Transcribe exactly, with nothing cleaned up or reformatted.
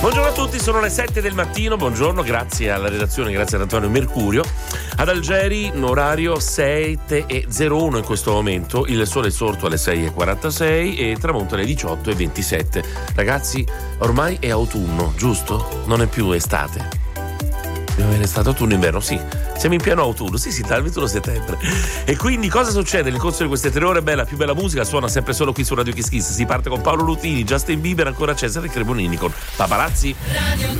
Buongiorno a tutti, sono le sette del mattino, buongiorno, grazie alla redazione, grazie ad Antonio Mercurio. Ad Algeri, orario sette e zero uno in questo momento, il sole è sorto alle sei e quarantasei e tramonta alle diciotto e ventisette. Ragazzi, ormai è autunno, giusto? Non è più estate. È stato autunno inverno, sì, siamo in pieno autunno, sì sì, dal ventuno settembre. E quindi cosa succede nel corso di queste tre ore? Beh, la più bella musica suona sempre solo qui su Radio Kiss Kiss. Si parte con Paolo Lutini, Justin Bieber, ancora Cesare Cremonini con Paparazzi. Radio